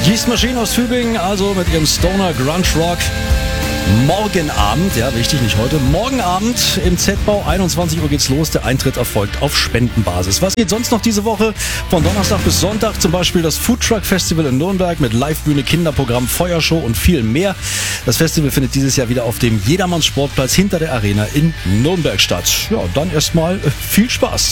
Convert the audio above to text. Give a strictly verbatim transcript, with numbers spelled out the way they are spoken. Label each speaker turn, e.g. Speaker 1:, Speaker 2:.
Speaker 1: Yeast Machine aus Tübingen, also mit ihrem Stoner Grunge Rock. Morgen Abend, ja wichtig, nicht heute, morgen Abend im Z-Bau, einundzwanzig Uhr geht's los, der Eintritt erfolgt auf Spendenbasis. Was geht sonst noch diese Woche? Von Donnerstag bis Sonntag zum Beispiel das Food Truck Festival in Nürnberg mit Livebühne, Kinderprogramm, Feuershow und viel mehr. Das Festival findet dieses Jahr wieder auf dem Jedermanns Sportplatz hinter der Arena in Nürnberg statt. Ja, dann erstmal viel Spaß.